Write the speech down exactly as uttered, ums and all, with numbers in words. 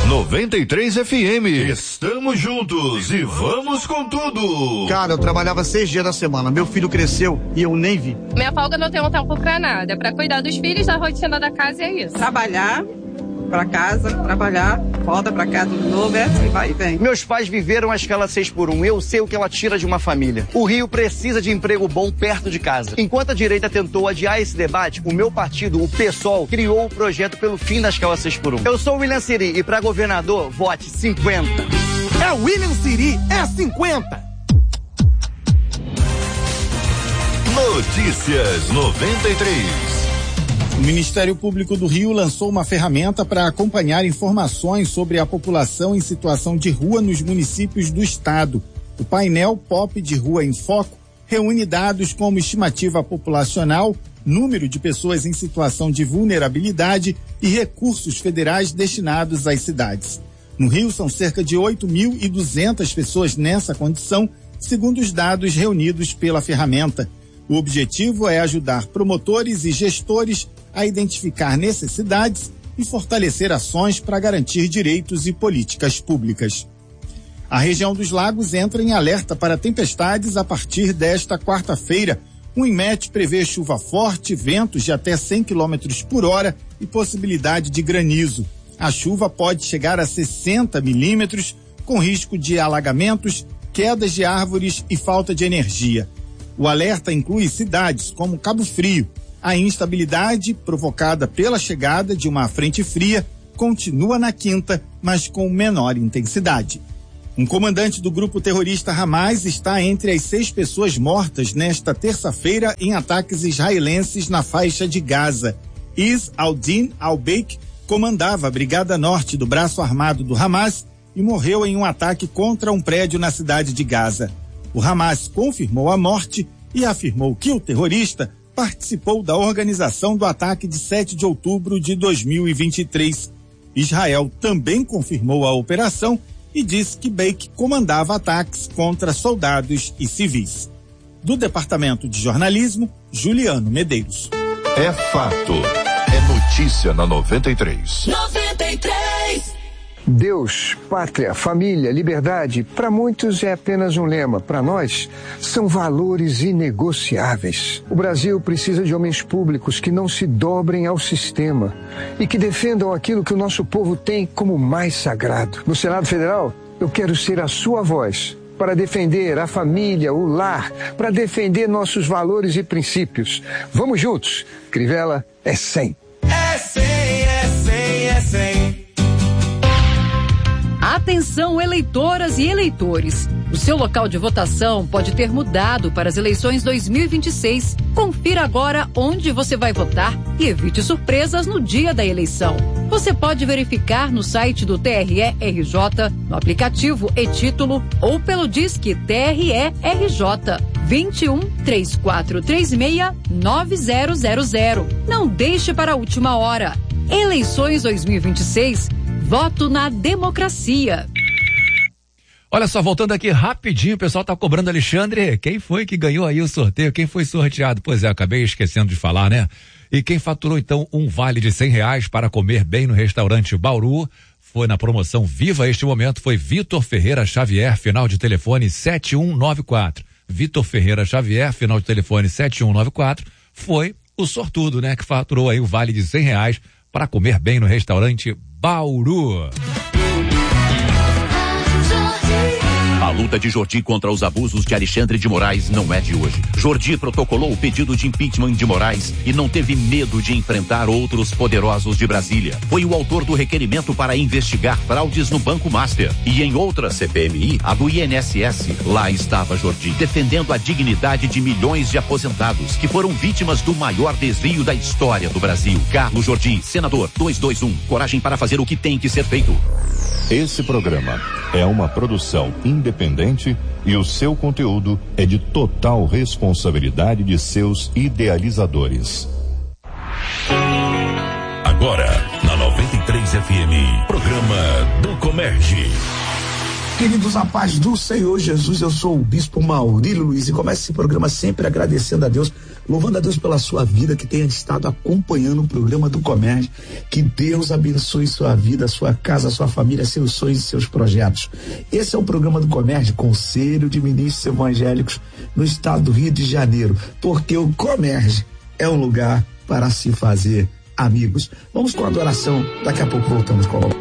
noventa e três F M. Estamos juntos e vamos com tudo. Cara, eu trabalhava seis dias da semana. Meu filho cresceu e eu nem vi. Minha folga não tem um tempo pra nada. É pra cuidar dos filhos, da rotina da casa e é isso. Trabalhar, pra casa, trabalhar, volta pra casa de novo, é assim, vai e vem. Meus pais viveram a escala seis por um. Eu sei o que ela tira de uma família. O Rio precisa de emprego bom perto de casa. Enquanto a direita tentou adiar esse debate, o meu partido, o PSOL, criou o projeto pelo fim da escala seis por um. Eu sou o William Siri e pra governador, vote cinquenta. É William Siri, é cinquenta. Notícias noventa e três. O Ministério Público do Rio lançou uma ferramenta para acompanhar informações sobre a população em situação de rua nos municípios do estado. O painel Pop de Rua em Foco reúne dados como estimativa populacional, número de pessoas em situação de vulnerabilidade e recursos federais destinados às cidades. No Rio, são cerca de oito mil e duzentas pessoas nessa condição, segundo os dados reunidos pela ferramenta. O objetivo é ajudar promotores e gestores a identificar necessidades e fortalecer ações para garantir direitos e políticas públicas. A região dos lagos entra em alerta para tempestades a partir desta quarta-feira. O INMET prevê chuva forte, ventos de até cem quilômetros por hora e possibilidade de granizo. A chuva pode chegar a sessenta milímetros, com risco de alagamentos, quedas de árvores e falta de energia. O alerta inclui cidades como Cabo Frio. A instabilidade provocada pela chegada de uma frente fria continua na quinta, mas com menor intensidade. Um comandante do grupo terrorista Hamas está entre as seis pessoas mortas nesta terça-feira em ataques israelenses na faixa de Gaza. Is al-Din al-Baik comandava a Brigada Norte do braço armado do Hamas e morreu em um ataque contra um prédio na cidade de Gaza. O Hamas confirmou a morte e afirmou que o terrorista participou da organização do ataque de sete de outubro de dois mil e vinte e três. Israel também confirmou a operação e disse que Baik comandava ataques contra soldados e civis. Do Departamento de Jornalismo, Juliano Medeiros. É fato. É notícia na noventa e três. noventa e três. Deus, pátria, família, liberdade, para muitos é apenas um lema. Para nós, são valores inegociáveis. O Brasil precisa de homens públicos que não se dobrem ao sistema e que defendam aquilo que o nosso povo tem como mais sagrado. No Senado Federal, eu quero ser a sua voz para defender a família, o lar, para defender nossos valores e princípios. Vamos juntos. Crivella é cem. É cem, é cem, é cem. Atenção, eleitoras e eleitores. O seu local de votação pode ter mudado para as eleições dois mil e vinte e seis. Confira agora onde você vai votar e evite surpresas no dia da eleição. Você pode verificar no site do T R E R J, no aplicativo e-Título ou pelo Disque T R E R J vinte e um, três quatro três seis, nove zero zero zero. Não deixe para a última hora. Eleições dois mil e vinte e seis. Voto na democracia. Olha só, voltando aqui rapidinho, o pessoal tá cobrando, Alexandre, quem foi que ganhou aí o sorteio? Quem foi sorteado? Pois é, acabei esquecendo de falar, né? E quem faturou então um vale de cem reais para comer bem no restaurante Bauru, foi na promoção Viva Este Momento, foi Vitor Ferreira Xavier, final de telefone sete um nove quatro. Vitor Ferreira Xavier, final de telefone sete um nove quatro, foi o sortudo, né? Que faturou aí o vale de cem reais para comer bem no restaurante Bauru. A luta de Jordi contra os abusos de Alexandre de Moraes não é de hoje. Jordi protocolou o pedido de impeachment de Moraes e não teve medo de enfrentar outros poderosos de Brasília. Foi o autor do requerimento para investigar fraudes no Banco Master. E em outra C P M I, a do I N S S, lá estava Jordi, defendendo a dignidade de milhões de aposentados que foram vítimas do maior desvio da história do Brasil. Carlos Jordi, senador, dois dois um, coragem para fazer o que tem que ser feito. Esse programa é uma produção independente e o seu conteúdo é de total responsabilidade de seus idealizadores. Agora, na noventa e três F M, programa do Comerge. Queridos, a paz do Senhor Jesus, eu sou o Bispo Maurílio Luiz e começo esse programa sempre agradecendo a Deus louvando a Deus pela sua vida, que tenha estado acompanhando o programa do Comerge. Que Deus abençoe sua vida, sua casa, sua família, seus sonhos e seus projetos. Esse é o programa do Comerge, Conselho de Ministros Evangélicos no estado do Rio de Janeiro, porque o Comerge é um lugar para se fazer amigos. Vamos com a adoração, daqui a pouco voltamos com